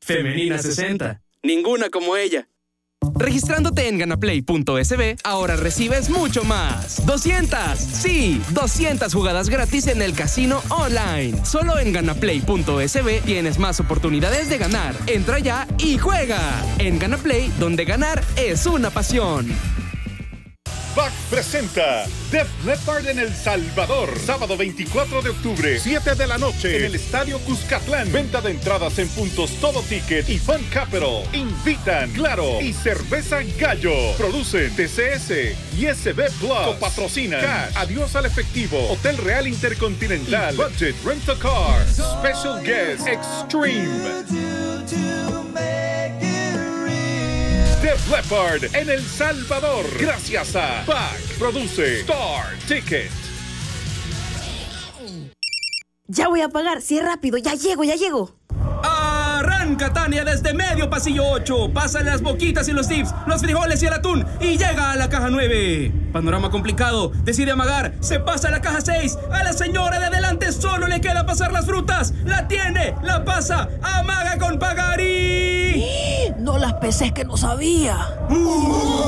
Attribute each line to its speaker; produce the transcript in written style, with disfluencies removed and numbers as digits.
Speaker 1: Femenina 60.
Speaker 2: Ninguna como ella.
Speaker 1: Registrándote en ganaplay.sb, ahora recibes mucho más. 200 jugadas gratis en el casino online. Solo en ganaplay.sb tienes más oportunidades de ganar. Entra ya y juega. En Ganaplay, donde ganar es una pasión.
Speaker 3: BAC presenta Def Leppard en El Salvador, sábado 24 de octubre, 7 de la noche, en el Estadio Cuscatlán. Venta de entradas en puntos Todo Ticket y Fun Capital. Invitan Claro y Cerveza Gallo. Producen TCS y SB Plus. Patrocina Cash, Adiós al Efectivo, Hotel Real Intercontinental, y Budget Rent a Car. Special Guest Extreme. Def Leppard en El Salvador. Gracias a BAC. Produce Star Ticket.
Speaker 4: Ya voy a pagar. Sí, rápido. Ya llego.
Speaker 1: Arranca Tania desde medio pasillo 8. Pasa las boquitas y los tips, los frijoles y el atún y llega a la caja 9. Panorama complicado. Decide amagar. Se pasa a la caja 6. A la señora de adelante solo le queda pasar las frutas. La tiene, la pasa, amaga con pagar y...
Speaker 4: No las pesé, que no sabía.